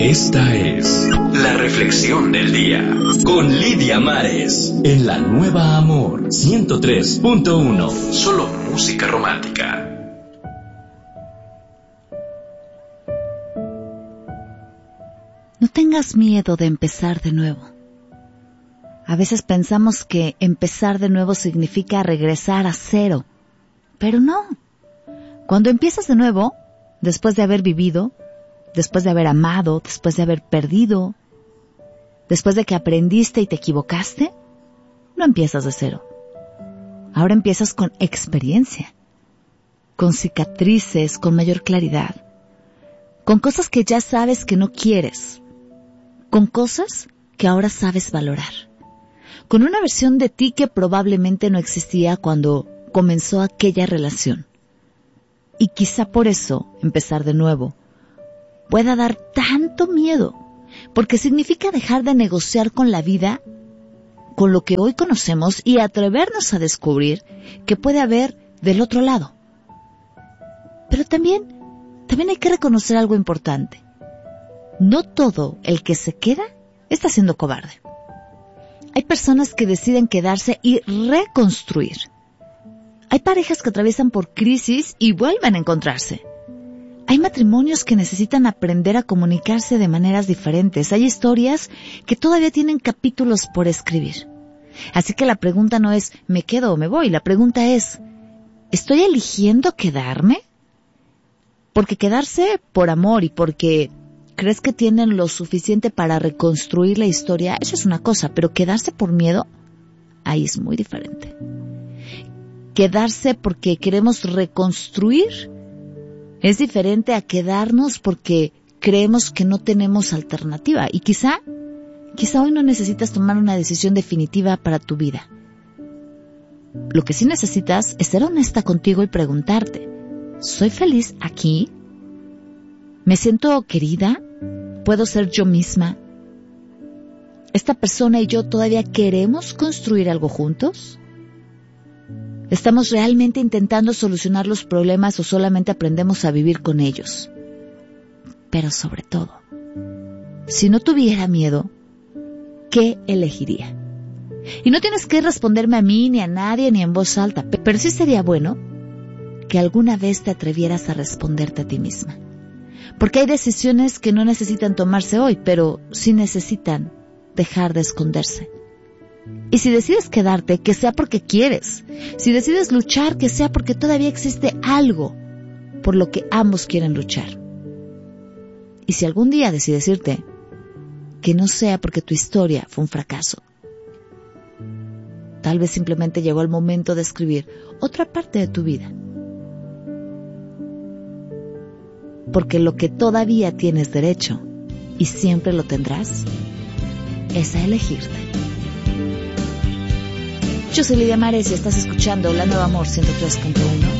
Esta es la reflexión del día con Lidia Mares en la Nueva Amor 103.1. Solo música romántica. No tengas miedo de empezar de nuevo. A veces pensamos que empezar de nuevo significa regresar a cero, pero no. Cuando empiezas de nuevo, después de haber vivido, después de haber amado, después de haber perdido, después de que aprendiste y te equivocaste, no empiezas de cero. Ahora empiezas con experiencia, con cicatrices, con mayor claridad, con cosas que ya sabes que no quieres, con cosas que ahora sabes valorar, con una versión de ti que probablemente no existía cuando comenzó aquella relación. Y quizá por eso empezar de nuevo pueda dar tanto miedo, porque significa dejar de negociar con la vida, con lo que hoy conocemos y atrevernos a descubrir que puede haber del otro lado. Pero también hay que reconocer algo importante. No todo el que se queda está siendo cobarde. Hay personas que deciden quedarse y reconstruir. Hay parejas que atraviesan por crisis y vuelven a encontrarse. Hay matrimonios que necesitan aprender a comunicarse de maneras diferentes. Hay historias que todavía tienen capítulos por escribir. Así que la pregunta no es ¿me quedo o me voy? La pregunta es ¿estoy eligiendo quedarme? Porque quedarse por amor y porque crees que tienen lo suficiente para reconstruir la historia, eso es una cosa, pero quedarse por miedo, ahí es muy diferente. Quedarse porque queremos reconstruir es diferente a quedarnos porque creemos que no tenemos alternativa. Y quizá hoy no necesitas tomar una decisión definitiva para tu vida. Lo que sí necesitas es ser honesta contigo y preguntarte, ¿soy feliz aquí? ¿Me siento querida? ¿Puedo ser yo misma? ¿Esta persona y yo todavía queremos construir algo juntos? ¿Estamos realmente intentando solucionar los problemas o solamente aprendemos a vivir con ellos? Pero sobre todo, si no tuviera miedo, ¿qué elegiría? Y no tienes que responderme a mí, ni a nadie, ni en voz alta, pero sí sería bueno que alguna vez te atrevieras a responderte a ti misma. Porque hay decisiones que no necesitan tomarse hoy, pero sí necesitan dejar de esconderse. Y si decides quedarte, que sea porque quieres. Si decides luchar, que sea porque todavía existe algo por lo que ambos quieren luchar. Y si algún día decides irte, que no sea porque tu historia fue un fracaso. Tal vez simplemente llegó el momento de escribir otra parte de tu vida. Porque lo que todavía tienes derecho, y siempre lo tendrás, es a elegirte. Yo soy Lidia Mares y estás escuchando La Nueva Amor 103.1.